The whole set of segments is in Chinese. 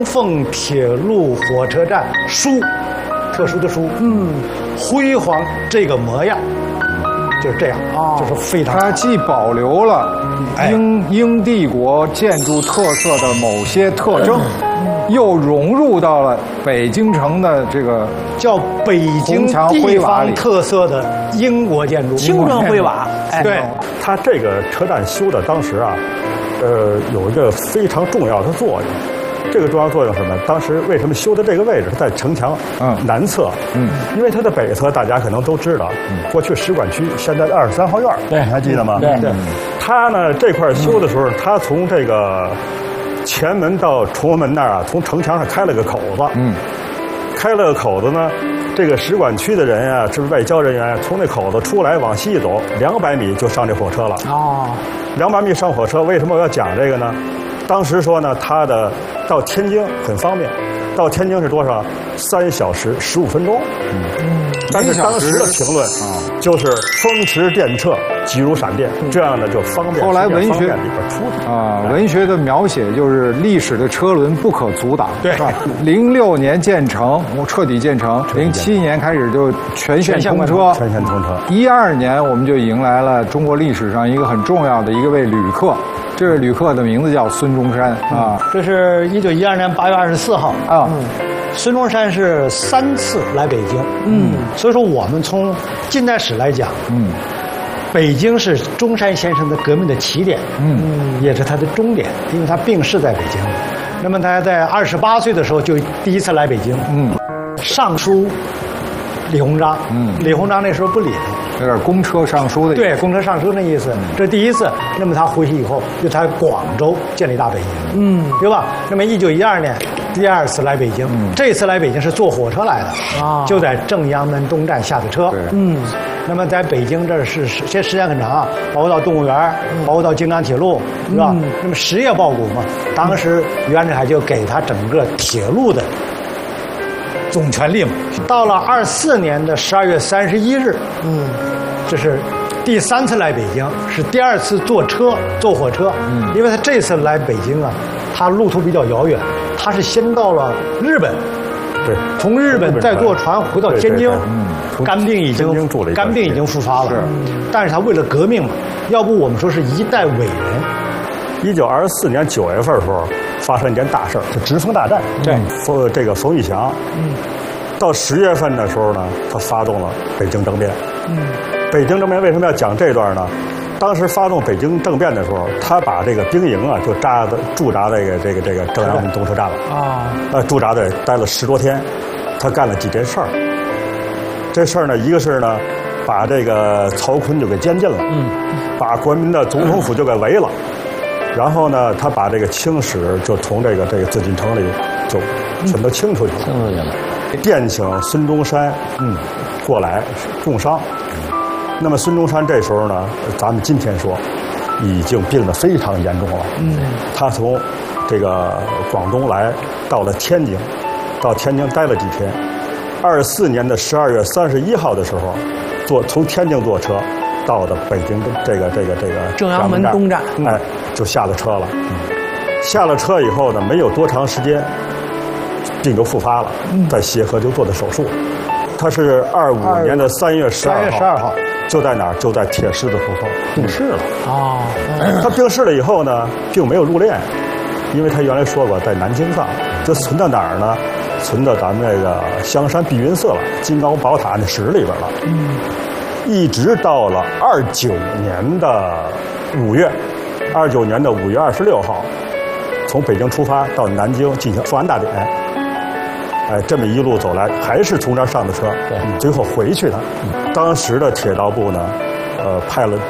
凤铁路火车站书，特殊的书，辉煌这个模样，就是这样啊，就是非常。 它既保留了英帝国建筑特色的某些特征，又融入到了北京城的这个叫北京地方特色的英国建筑， 青砖灰瓦。 对， 它这个车站修的当时啊，有一个非常重要的作用。这个重要作用是什么？当时为什么修的这个位置在城墙南侧？因为它的北侧大家可能都知道，过去使馆区，现在23号院， 对， 你还记得吗？ 对。 它呢这块修的时候，它从这个前门到崇文门那儿啊，从城墙上开了个口子，开了个口子呢，这个使馆区的人啊，是外交人员，从那口子出来往西走200米就上这火车了。哦，200米上火车，为什么我要讲这个呢？当时说呢，它的到天津很方便，到天津是多少？3小时15分钟。但是当时的评论就是风驰电掣，急如闪电，这样的就方便。 后来文学里边出文学的描写就是历史的车轮不可阻挡， 对是吧？06年建成，彻底建成；07年开始就全线通车， 全线通车。 12年我们就迎来了中国历史上一个很重要的一位旅客。这位旅客的名字叫孙中山啊， 这是1912年8月24号啊。孙中山是3次来北京，所以说我们从近代史来讲，北京是中山先生的革命的起点，也是他的终点，因为他病逝在北京。那么他在28岁的时候就第一次来北京，上书李鸿章，李鸿章那时候不理他， 有点公车上书的意思。 对，公车上书那意思，这第一次。那么他回去以后，就在广州建立大北京，对吧？那么1912年第2次来北京，这次来北京是坐火车来的，就在正阳门东站下的车，那么在北京这是时间很长啊，包括到动物园，包括到京张铁路，是吧？那么实业报国嘛，当时袁世凯就给他整个铁路的总权力嘛。到了24年的12月31日，这是第3次来北京，是第2次坐火车，因为他这次来北京啊，他路途比较遥远，他是先到了日本， 对， 从日本再坐船回到天津，肝病已经复发了，但是他为了革命嘛，要不我们说是一代伟人。 1924年9月份的时候，发生一件大事儿，是直奉大战。 对， 这个冯玉祥，到10月份的时候呢，他发动了北京政变。北京政变为什么要讲这段呢？当时发动北京政变的时候，他把这个兵营啊就驻扎在这个正阳门东车站了驻扎在待了10多天。他干了几件事儿。这事儿呢，一个是呢，把这个曹锟就给监禁了，把国民的总统府就给围了。然后呢，他把这个清使就从这个紫禁城里就全都清出去了，电请孙中山过来共商。那么孙中山这时候呢，咱们今天说已经病得非常严重了。他从这个广东来到了天津，到天津待了几天。24年的12月31号的时候，从天津坐车到的北京这个正阳门东站， 就下了车了。下了车以后呢，没有多长时间，病就复发了，在协和就做的手术。他是25年的3月12号，就在哪儿？就在铁狮子胡同病逝了。他病逝了以后呢，并没有入殓，因为他原来说过在南京葬，就存到哪儿呢？存到咱们这个香山碧云寺了，金刚宝塔那室里边了。一直到了29年的5月，29年的5月26号，从北京出发到南京进行复安大典。这么一路走来，还是从这儿上的车，最后回去的。当时的铁道部呢，派了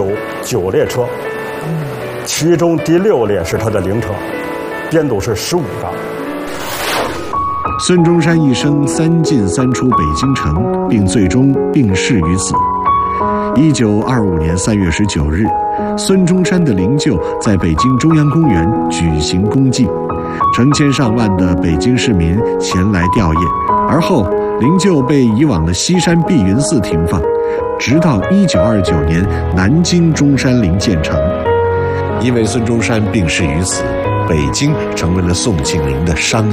9列车，其中第6列是他的灵车，编组是15张。 孙中山一生3进3出北京城，并最终病逝于此。1925年3月19日，孙中山的灵柩在北京中央公园举行公祭，成千上万的北京市民前来吊唁，而后灵柩被移往了西山碧云寺停放，直到1929年南京中山陵建成。因为孙中山病逝于此，北京成为了宋庆龄的伤